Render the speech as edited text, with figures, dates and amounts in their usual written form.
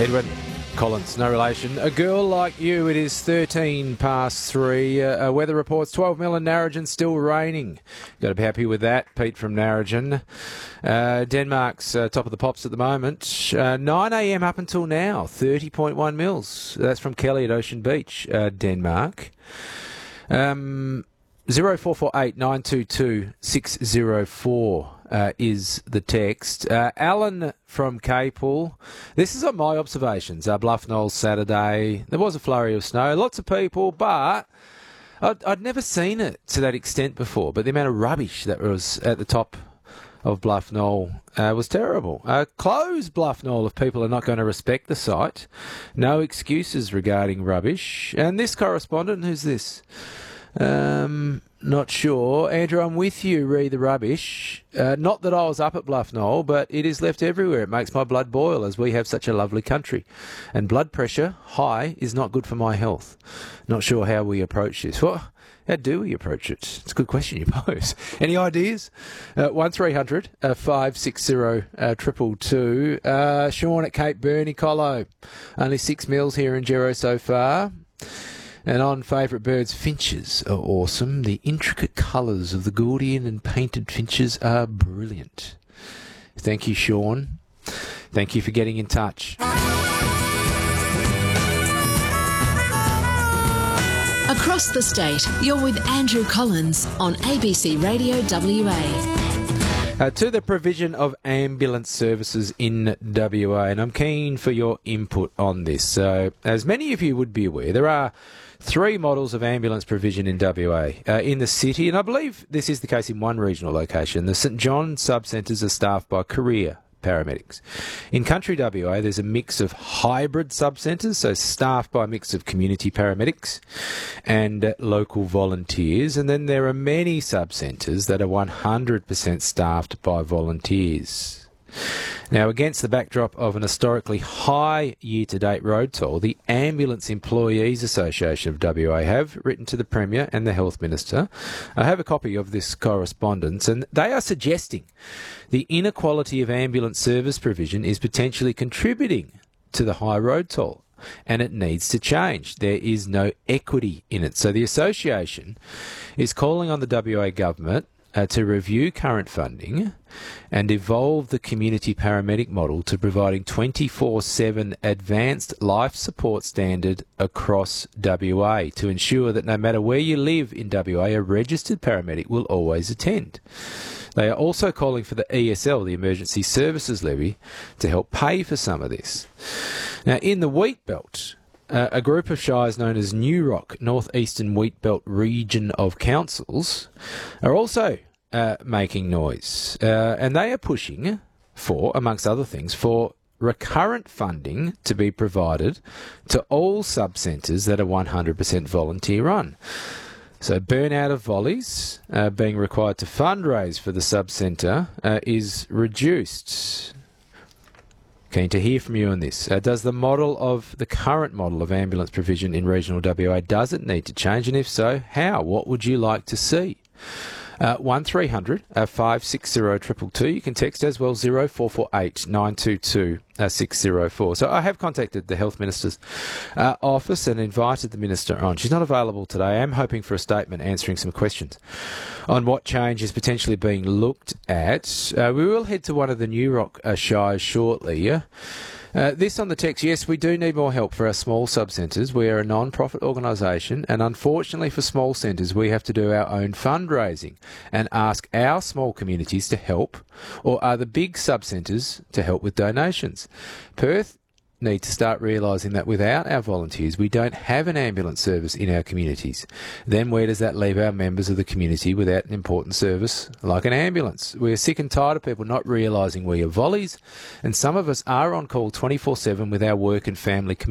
Edwin Collins, no relation. A girl like you, it is 13 past 3. Weather reports 12 mil in Narrogin, still raining. Got to be happy with that, Pete from Narrogin. Denmark's top of the pops at the moment. 9 a.m. up until now, 30.1 mils. That's from Kelly at Ocean Beach, Denmark. 0448 922 604 is the text. Alan from Capel. This is on my observations. Bluff Knolls Saturday. There was a flurry of snow. Lots of people, but I'd never seen it to that extent before. But the amount of rubbish that was at the top of Bluff Knoll was terrible. Close Bluff Knoll if people are not going to respect the site. No excuses regarding rubbish. And this correspondent, who's this? Not sure. Andrew, I'm with you, re the rubbish. Not that I was up at Bluff Knoll, but it is left everywhere. It makes my blood boil as we have such a lovely country. And blood pressure high is not good for my health. Not sure how we approach this. Well, how do we approach it? It's a good question you pose. Any ideas? 1300 560 222. Sean at Cape Bernie, Colo. Only 6 mils here in Gero so far. And on favourite birds, finches are awesome. The intricate colours of the Gordian and painted finches are brilliant. Thank you, Sean. Thank you for getting in touch. Across the state, you're with Andrew Collins on ABC Radio WA. To the provision of ambulance services in WA, and I'm keen for your input on this. So, as many of you would be aware, there are 3 models of ambulance provision in WA. In the city, and I believe this is the case in one regional location, the St John sub-centres are staffed by career paramedics. In country WA, there's a mix of hybrid sub-centres, so staffed by a mix of community paramedics and local volunteers. And then there are many sub-centres that are 100% staffed by volunteers. Now, against the backdrop of an historically high year-to-date road toll, the Ambulance Employees Association of WA have written to the Premier and the Health Minister. I have a copy of this correspondence, and they are suggesting the inequality of ambulance service provision is potentially contributing to the high road toll, and it needs to change. There is no equity in it. So the association is calling on the WA government to review current funding and evolve the community paramedic model to providing 24/7 advanced life support standard across WA to ensure that no matter where you live in WA, a registered paramedic will always attend. They are also calling for the ESL, the Emergency Services Levy, to help pay for some of this. Now, in the Wheat Belt, a group of shires known as New Rock North Eastern Wheat Belt Region of Councils are also making noise. And they are pushing for, amongst other things, for recurrent funding to be provided to all sub-centres that are 100% volunteer run. So burnout of volleys being required to fundraise for the sub-centre is reduced. Keen to hear from you on this. Does the current model of ambulance provision in regional WA, does it need to change? And if so, how? What would you like to see? 1300 560 222. You can text as well, 0448 922 604. So I have contacted the Health Minister's office and invited the Minister on. She's not available today. I am hoping for a statement answering some questions on what change is potentially being looked at. We will head to one of the New Rock shires shortly. This on the text, yes, we do need more help for our small sub-centres. We are a non-profit organisation, and unfortunately for small centres, we have to do our own fundraising and ask our small communities to help, or are the big sub-centres to help with donations. Perth need to start realising that without our volunteers, we don't have an ambulance service in our communities. Then where does that leave our members of the community without an important service like an ambulance? We're sick and tired of people not realising we are volleys, and some of us are on call 24/7 with our work and family commitments.